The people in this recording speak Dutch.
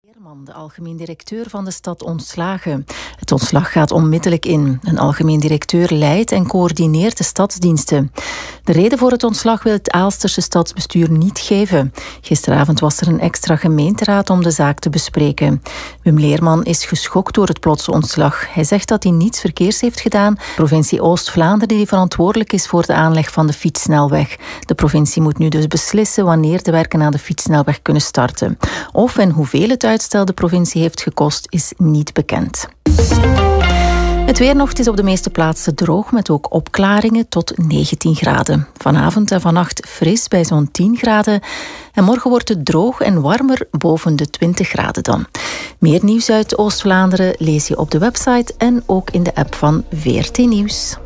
Leerman, de algemeen directeur van de stad, ontslagen. Het ontslag gaat onmiddellijk in. Een algemeen directeur leidt en coördineert de stadsdiensten. De reden voor het ontslag wil het Aalsterse stadsbestuur niet geven. Gisteravond was er een extra gemeenteraad om de zaak te bespreken. Wim Leerman is geschokt door het plotse ontslag. Hij zegt dat hij niets verkeers heeft gedaan. De provincie Oost-Vlaanderen die verantwoordelijk is voor de aanleg van de fietssnelweg. De provincie moet nu dus beslissen wanneer de werken aan de fietssnelweg kunnen starten. Of en hoeveel het uitstel de provincie heeft gekost, is niet bekend. Het weer nog, het is op de meeste plaatsen droog, met ook opklaringen tot 19 graden. Vanavond en vannacht fris bij zo'n 10 graden. En morgen wordt het droog en warmer boven de 20 graden dan. Meer nieuws uit Oost-Vlaanderen lees je op de website en ook in de app van VRT Nieuws.